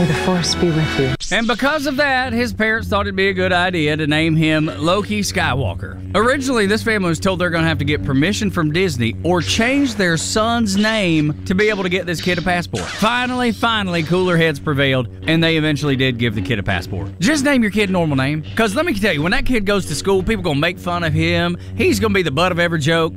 May the Force be with you. And because of that, his parents thought it'd be a good idea to name him Loki Skywalker. Originally, this family was told they're going to have to get permission from Disney or change their son's name to be able to get this kid a passport. Finally, cooler heads prevailed, and they eventually did give the kid a passport. Just name your kid a normal name. Because let me tell you, when that kid goes to school, people going to make fun of him. He's going to be the butt of every joke.